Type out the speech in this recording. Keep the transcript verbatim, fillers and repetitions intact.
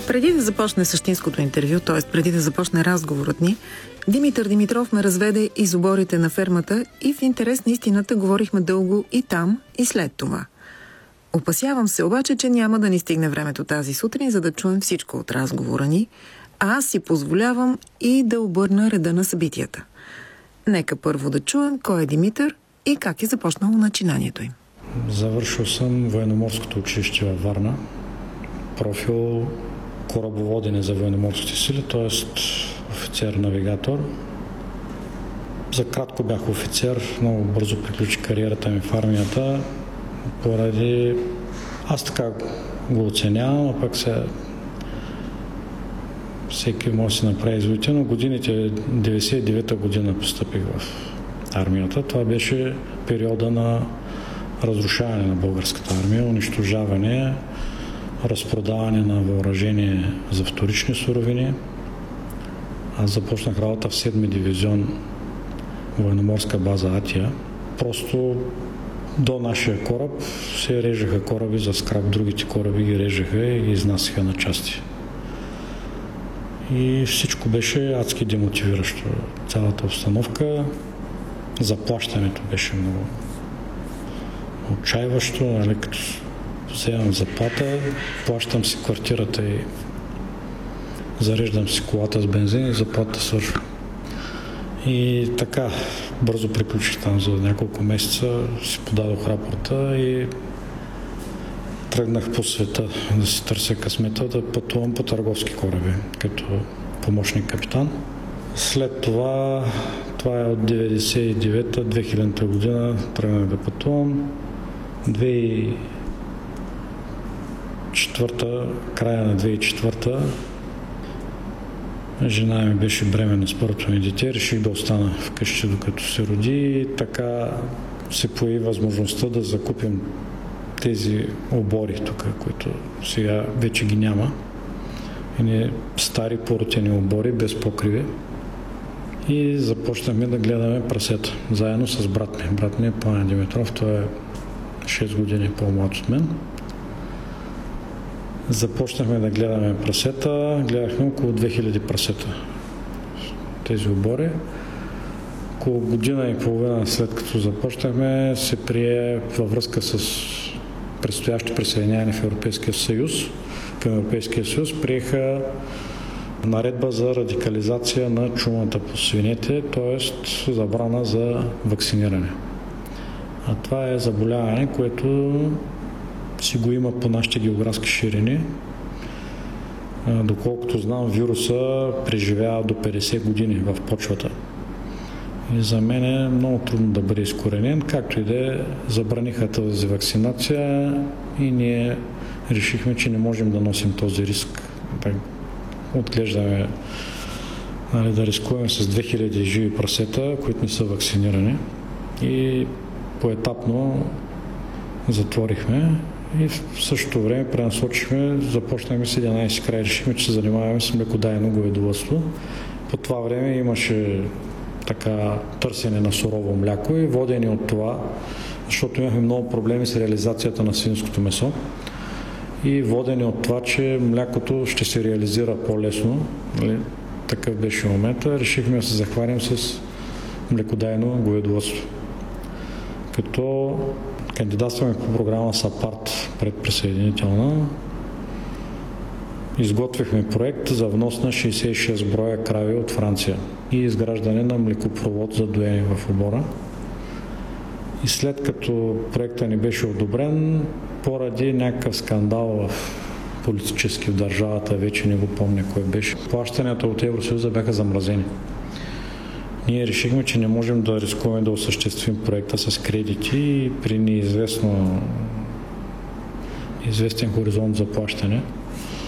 Преди да започне същинското интервю, т.е. преди да започне разговорът ни, Димитър Димитров ме разведе из оборите на фермата и в интерес на истината говорихме дълго и там, и след това. Опасявам се обаче, че няма да ни стигне времето тази сутрин, за да чуем всичко от разговора ни, а аз си позволявам и да обърна реда на събитията. Нека първо да чуем кой е Димитър и как е започнало начинанието им. Завършил съм военноморското училище във Варна. Профил корабоводене за военноморските сили, т.е. офицер-навигатор. За кратко бях офицер, много бързо приключи кариерата ми в армията, поради аз така го оценявам, а пък се всеки може да си направи изводите, но годините деветдесет и девета година постъпих в армията. Това беше периода на разрушаване на българската армия, унищожаване, разпродаване на въоръжение за вторични суровини. Аз започнах работа в седми дивизион военноморска база Атия. Просто до нашия кораб се режеха кораби за скрап, другите кораби ги режеха и ги изнасяха на части. И всичко беше адски демотивиращо. Цялата обстановка, заплащането беше много отчаиващо, нали, като вземам заплата, плащам си квартирата и зареждам си колата с бензин и заплата свършва. И така, бързо приключих там за няколко месеца, си подадох рапорта и тръгнах по света да си търся късмета, да пътувам по търговски кораби, като помощник капитан. След това, това е от деветдесет и девета до две хиляди година, тръгнах да пътувам. две хиляди и четвърта, края на две хиляди и четвърта, жена ми беше бременна с първото ми дете, реших да остана вкъщи докато се роди и така се появи възможността да закупим тези обори тук, които сега вече ги няма. Едни стари поротени обори без покриви. И започнахме да гледаме прасета, заедно с брат ми. Брат ми е Пламен Димитров, той е шест години по-млад от мен. Започнахме да гледаме прасета, гледахме около две хиляди прасета в тези обори. Около година и половина след като започнахме, се прие във връзка с предстоящо присъединяване в Европейския съюз. Към Европейския съюз приеха наредба за радикализация на чумата по свинете, т.е. забрана за вакциниране. А това е заболяване, което си го има по нашите географски ширини. Доколкото знам, вируса преживява до петдесет години в почвата. И за мен е много трудно да бъде изкоренен, както и да е, забраниха тази вакцинация и ние решихме, че не можем да носим този риск. Да отглеждаме, нали, да рискуваме с две хиляди живи прасета, които не са вакцинирани. И поетапно затворихме и в същото време пренасочихме, започнахме с единайсет край, решихме, че се занимаваме с млекодайно говедовъдство. По това време имаше така търсене на сурово мляко и водени от това, защото имахме много проблеми с реализацията на свинското месо и водени от това, че млякото ще се реализира по-лесно, нали, такъв беше момента, решихме да се захванем с млекодайно говедовъдство. Като кандидатстваме по програма САПАРТ предприсъединителна, изготвихме проект за внос на шейсет и шест броя крави от Франция и изграждане на млекопровод за доене в обора. И след като проектът ни беше одобрен, поради някакъв скандал в политически в държавата, вече не го помня кой беше, плащанията от Евросъюза бяха замразени. Ние решихме, че не можем да рискуваме да осъществим проекта с кредити и при неизвестно известен хоризонт за плащане.